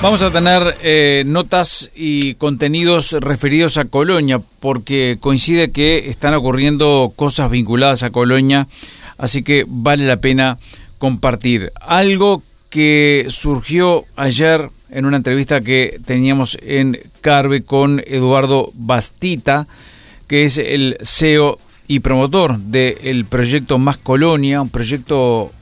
Vamos a tener notas y contenidos referidos a Colonia, porque coincide que están ocurriendo cosas vinculadas a Colonia, así que vale la pena compartir. Algo que surgió ayer en una entrevista que teníamos en Carve con Eduardo Bastita, que es el CEO y promotor del proyecto Más Colonia, un proyecto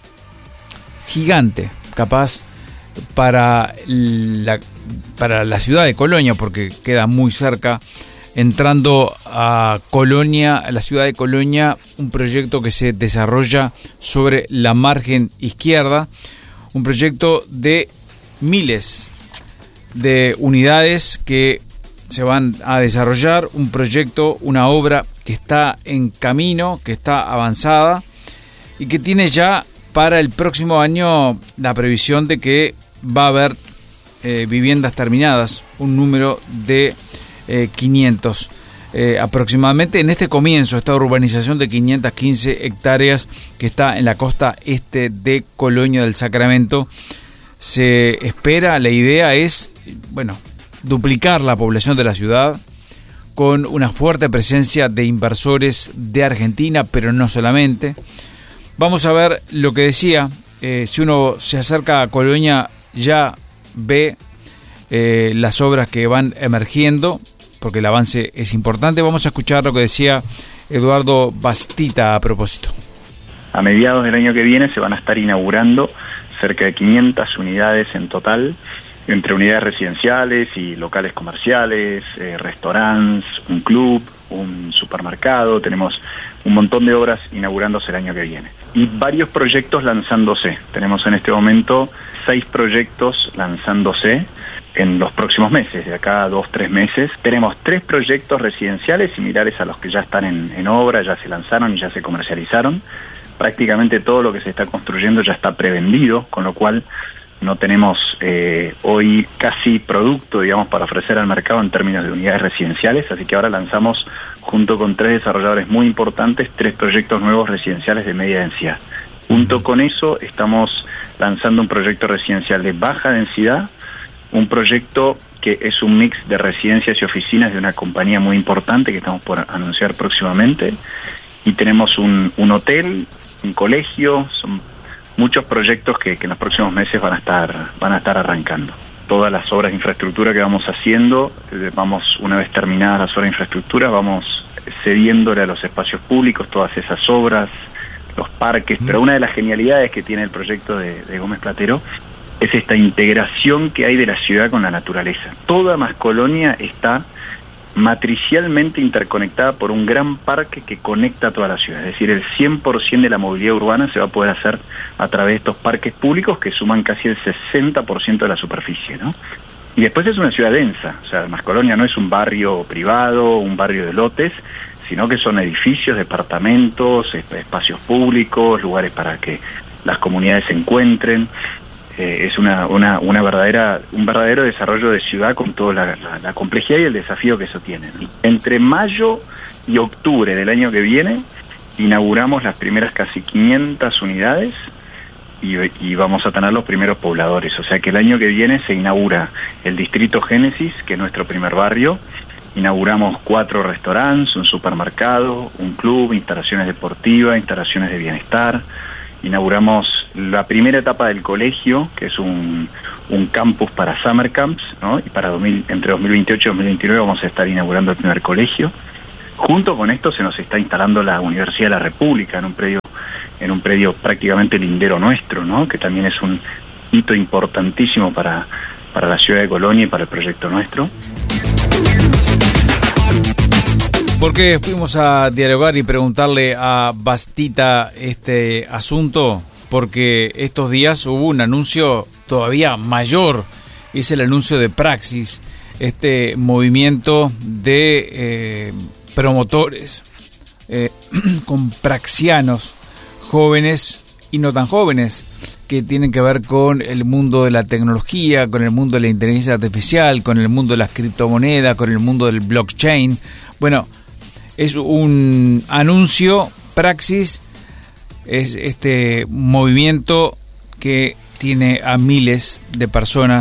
gigante, capaz para la ciudad de Colonia, porque queda muy cerca, entrando a Colonia, a la ciudad de Colonia, un proyecto que se desarrolla sobre la margen izquierda, un proyecto de miles de unidades que se van a desarrollar, un proyecto, una obra que está en camino, que está avanzada y que tiene ya para el próximo año la previsión de que va a haber viviendas terminadas, un número de 500 aproximadamente en este comienzo, esta urbanización de 515 hectáreas que está en la costa este de Colonia del Sacramento. Se espera, la idea es, duplicar la población de la ciudad con una fuerte presencia de inversores de Argentina, pero no solamente. Vamos a ver lo que decía. Si uno se acerca a Colonia ya ve las obras que van emergiendo, porque el avance es importante. Vamos a escuchar lo que decía Eduardo Bastita a propósito. A mediados del año que viene se van a estar inaugurando cerca de 500 unidades en total, entre unidades residenciales y locales comerciales, restaurantes, un club, un supermercado. Tenemos un montón de obras inaugurándose el año que viene. Y varios proyectos lanzándose. Tenemos en este momento 6 proyectos lanzándose en los próximos meses, de acá a 2-3 meses. Tenemos 3 proyectos residenciales similares a los que ya están en obra, ya se lanzaron y ya se comercializaron. Prácticamente todo lo que se está construyendo ya está prevendido, con lo cual no tenemos hoy casi producto, para ofrecer al mercado en términos de unidades residenciales, así que ahora lanzamos, junto con 3 desarrolladores muy importantes, 3 proyectos nuevos residenciales de media densidad. Junto con eso estamos lanzando un proyecto residencial de baja densidad, un proyecto que es un mix de residencias y oficinas de una compañía muy importante que estamos por anunciar próximamente, y tenemos un hotel, un colegio. Son muchos proyectos que en los próximos meses van a estar arrancando. Todas las obras de infraestructura que vamos haciendo, una vez terminadas las obras de infraestructura, vamos cediéndole a los espacios públicos todas esas obras, los parques. Pero una de las genialidades que tiene el proyecto de Gómez Platero es esta integración que hay de la ciudad con la naturaleza. Toda Más Colonia está matricialmente interconectada por un gran parque que conecta a toda la ciudad. Es decir, el 100% de la movilidad urbana se va a poder hacer a través de estos parques públicos que suman casi el 60% de la superficie, ¿no? Y después es una ciudad densa. O sea, Más Colonia no es un barrio privado, un barrio de lotes, sino que son edificios, departamentos, espacios públicos, lugares para que las comunidades se encuentren. Es un verdadero desarrollo de ciudad con toda la complejidad y el desafío que eso tiene, ¿no? Entre mayo y octubre del año que viene inauguramos las primeras casi 500 unidades y vamos a tener los primeros pobladores. O sea que el año que viene se inaugura el Distrito Génesis, que es nuestro primer barrio. Inauguramos 4 restaurantes, un supermercado, un club, instalaciones deportivas, instalaciones de bienestar. Inauguramos la primera etapa del colegio, que es un campus para summer camps, ¿no? Y entre 2028 y 2029 vamos a estar inaugurando el primer colegio. Junto con esto se nos está instalando la Universidad de la República en un predio prácticamente lindero nuestro, ¿no? Que también es un hito importantísimo para la ciudad de Colonia y para el proyecto nuestro. Porque fuimos a dialogar y preguntarle a Bastita este asunto, porque estos días hubo un anuncio todavía mayor, es el anuncio de Praxis, este movimiento de promotores con praxianos, jóvenes y no tan jóvenes, que tienen que ver con el mundo de la tecnología, con el mundo de la inteligencia artificial, con el mundo de las criptomonedas, con el mundo del blockchain. Bueno, es un anuncio. Praxis es este movimiento que tiene a miles de personas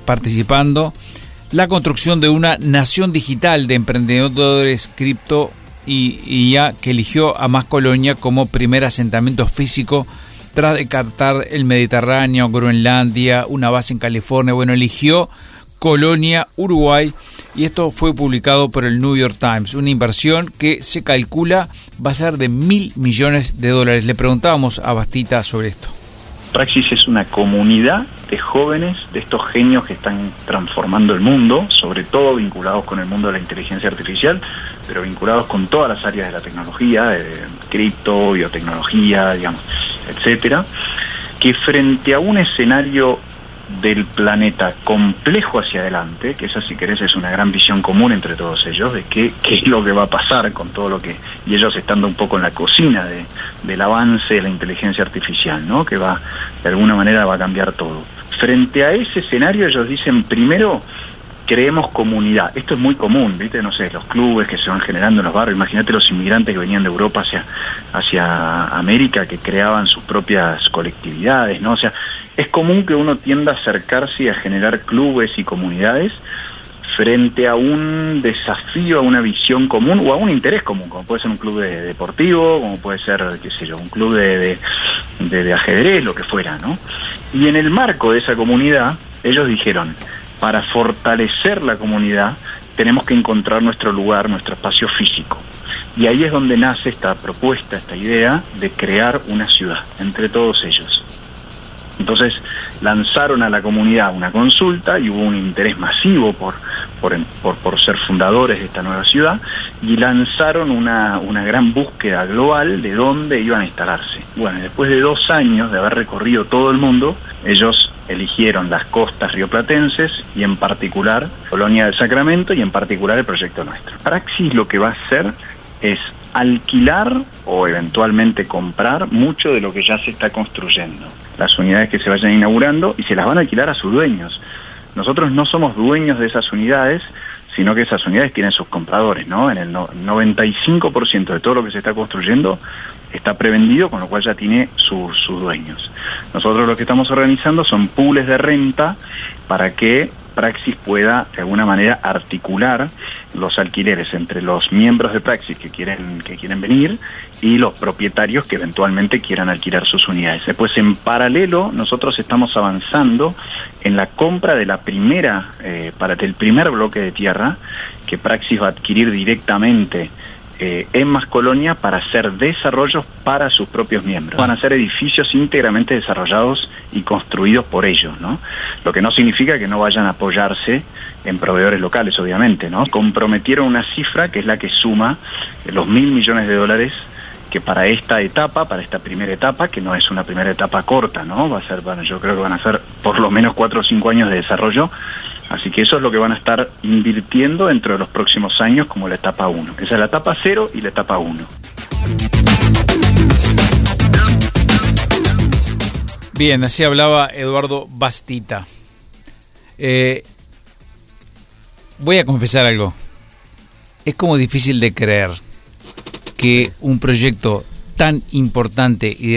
participando la construcción de una nación digital de emprendedores cripto y IA que eligió a Más Colonia como primer asentamiento físico tras descartar el Mediterráneo, Groenlandia, una base en California. Bueno, eligió Colonia, Uruguay, y esto fue publicado por el New York Times. Una inversión que se calcula va a ser de $1.000 millones. Le preguntábamos a Bastita sobre esto. Praxis es una comunidad de jóvenes, de estos genios que están transformando el mundo, sobre todo vinculados con el mundo de la inteligencia artificial, pero vinculados con todas las áreas de la tecnología, de cripto, biotecnología, digamos, etcétera, que frente a un escenario del planeta complejo hacia adelante, que esa, si querés, es una gran visión común entre todos ellos, de qué es lo que va a pasar con todo lo que, y ellos estando un poco en la cocina del avance de la inteligencia artificial, ¿no? Que va, de alguna manera, va a cambiar todo. Frente a ese escenario, ellos dicen, primero, creemos comunidad. Esto es muy común, ¿viste? No sé, los clubes que se van generando en los barrios. Imagínate los inmigrantes que venían de Europa hacia América, que creaban sus propias colectividades, ¿no? O sea, es común que uno tienda a acercarse y a generar clubes y comunidades frente a un desafío, a una visión común o a un interés común, como puede ser un club deportivo, como puede ser, qué sé yo, un club de ajedrez, lo que fuera, ¿no? Y en el marco de esa comunidad, ellos dijeron, para fortalecer la comunidad tenemos que encontrar nuestro lugar, nuestro espacio físico. Y ahí es donde nace esta propuesta, esta idea de crear una ciudad entre todos ellos. Entonces lanzaron a la comunidad una consulta y hubo un interés masivo por ser fundadores de esta nueva ciudad, y lanzaron una gran búsqueda global de dónde iban a instalarse. Bueno, después de 2 años de haber recorrido todo el mundo, ellos eligieron las costas rioplatenses y en particular Colonia del Sacramento y en particular el proyecto nuestro. Praxis lo que va a hacer es alquilar o eventualmente comprar mucho de lo que ya se está construyendo. Las unidades que se vayan inaugurando, y se las van a alquilar a sus dueños. Nosotros no somos dueños de esas unidades, sino que esas unidades tienen sus compradores, ¿no? En el 95% de todo lo que se está construyendo está prevendido, con lo cual ya tiene sus dueños. Nosotros lo que estamos organizando son pools de renta para que Praxis pueda de alguna manera articular los alquileres entre los miembros de Praxis que quieren venir y los propietarios que eventualmente quieran alquilar sus unidades. Después, en paralelo, nosotros estamos avanzando en la compra de del primer bloque de tierra que Praxis va a adquirir directamente en Más Colonia para hacer desarrollos para sus propios miembros. Van a ser edificios íntegramente desarrollados y construidos por ellos, ¿no? Lo que no significa que no vayan a apoyarse en proveedores locales, obviamente, ¿no? Comprometieron una cifra que es la que suma los $1.000 millones que para esta etapa, para esta primera etapa, que no es una primera etapa corta, ¿no? Va a ser, bueno, yo creo que van a ser por lo menos 4 o 5 años de desarrollo. Así que eso es lo que van a estar invirtiendo dentro de los próximos años como la etapa 1. Esa es la etapa 0 y la etapa 1. Bien, así hablaba Eduardo Bastita. Voy a confesar algo. Es como difícil de creer que un proyecto tan importante y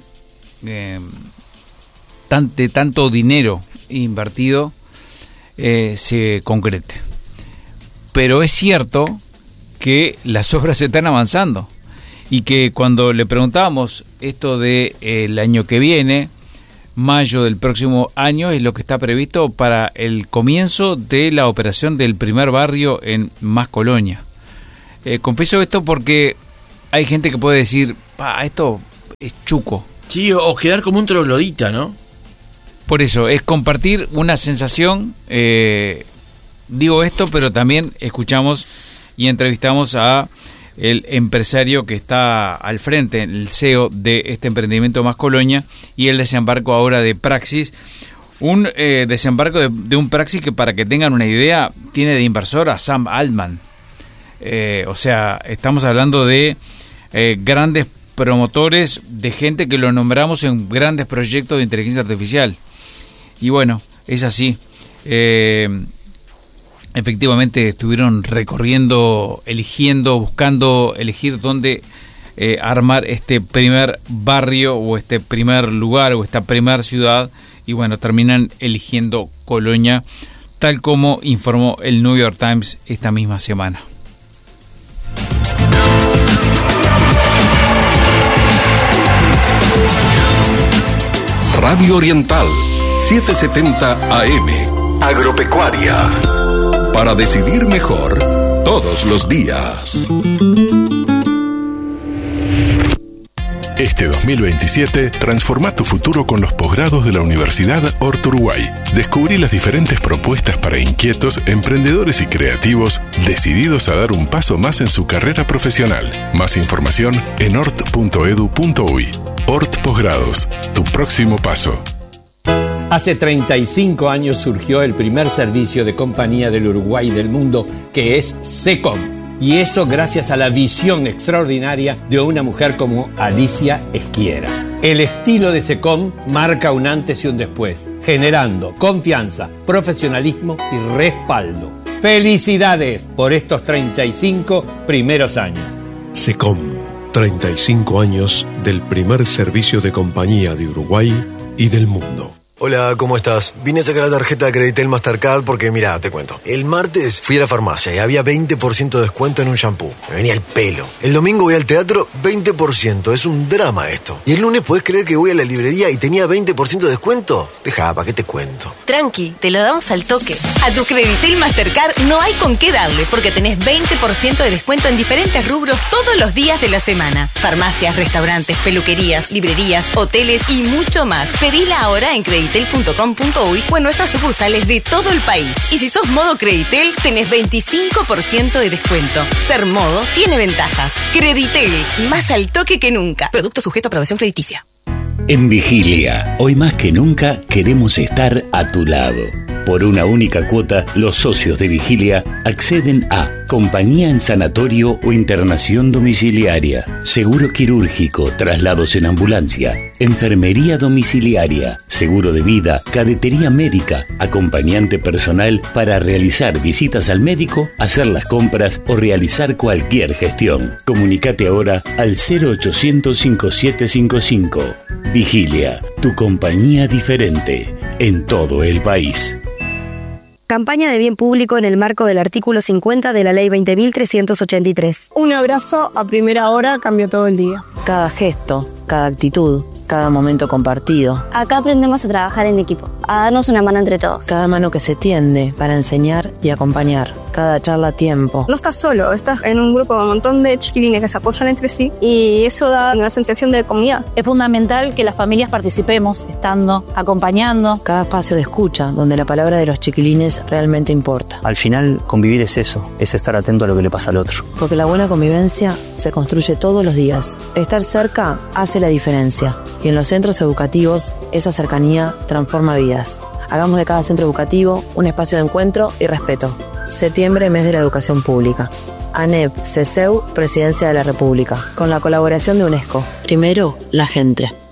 de tanto dinero invertido se concrete. Pero es cierto que las obras están avanzando y que cuando le preguntábamos esto de el año que viene, mayo del próximo año es lo que está previsto para el comienzo de la operación del primer barrio en Más Colonia. Confieso esto porque hay gente que puede decir, esto es chuco. Sí, o quedar como un troglodita, ¿no? Por eso, es compartir una sensación, digo esto, pero también escuchamos y entrevistamos a el empresario que está al frente, el CEO de este emprendimiento Más Colonia, y el desembarco ahora de Praxis. Un desembarco de un Praxis que, para que tengan una idea, tiene de inversor a Sam Altman. O sea, estamos hablando de grandes promotores, de gente que lo nombramos en grandes proyectos de inteligencia artificial. Y bueno, es así. Efectivamente estuvieron recorriendo, buscando elegir dónde armar este primer barrio o este primer lugar o esta primer ciudad, y bueno, terminan eligiendo Colonia, tal como informó el New York Times esta misma semana. Radio Oriental, 770 AM. Agropecuaria. Para decidir mejor todos los días. Este 2027, transforma tu futuro con los posgrados de la Universidad Hort Uruguay. Descubrí las diferentes propuestas para inquietos, emprendedores y creativos decididos a dar un paso más en su carrera profesional. Más información en hort.edu.uy. Hort Posgrados, tu próximo paso. Hace 35 años surgió el primer servicio de compañía del Uruguay y del mundo, que es SECOM. Y eso gracias a la visión extraordinaria de una mujer como Alicia Esquiera. El estilo de SECOM marca un antes y un después, generando confianza, profesionalismo y respaldo. ¡Felicidades por estos 35 primeros años! SECOM, 35 años del primer servicio de compañía de Uruguay y del mundo. Hola, ¿cómo estás? Vine a sacar la tarjeta de Creditel Mastercard porque, mirá, te cuento. El martes fui a la farmacia y había 20% de descuento en un shampoo. Me venía el pelo. El domingo voy al teatro, 20%. Es un drama esto. Y el lunes podés creer que voy a la librería y tenía 20% de descuento. Dejá, ¿para qué te cuento? Tranqui, te lo damos al toque. A tu Creditel Mastercard no hay con qué darle porque tenés 20% de descuento en diferentes rubros todos los días de la semana. Farmacias, restaurantes, peluquerías, librerías, hoteles y mucho más. Pedila ahora en Creditel.com.uy o en nuestras sucursales de todo el país. Y si sos modo Creditel, tenés 25% de descuento. Ser modo tiene ventajas. Creditel, más al toque que nunca. Producto sujeto a aprobación crediticia. En Vigilia, hoy más que nunca queremos estar a tu lado. Por una única cuota, los socios de Vigilia acceden a compañía en sanatorio o internación domiciliaria, seguro quirúrgico, traslados en ambulancia, enfermería domiciliaria, seguro de vida, cadetería médica, acompañante personal para realizar visitas al médico, hacer las compras o realizar cualquier gestión. Comunicate ahora al 0800 5755. Vigilia, tu compañía diferente en todo el país. Campaña de bien público en el marco del artículo 50 de la Ley 20.383. Un abrazo a primera hora cambió todo el día. Cada gesto, cada actitud, cada momento compartido. Acá aprendemos a trabajar en equipo, a darnos una mano entre todos. Cada mano que se tiende para enseñar y acompañar. Cada charla a tiempo. No estás solo, estás en un grupo con un montón de chiquilines que se apoyan entre sí y eso da una sensación de comunidad. Es fundamental que las familias participemos, estando, acompañando. Cada espacio de escucha, donde la palabra de los chiquilines realmente importa. Al final, convivir es eso, es estar atento a lo que le pasa al otro. Porque la buena convivencia se construye todos los días. Estar cerca hace la diferencia. Y en los centros educativos, esa cercanía transforma vidas. Hagamos de cada centro educativo un espacio de encuentro y respeto. Septiembre, mes de la educación pública. ANEP, CESEU, Presidencia de la República. Con la colaboración de UNESCO. Primero, la gente.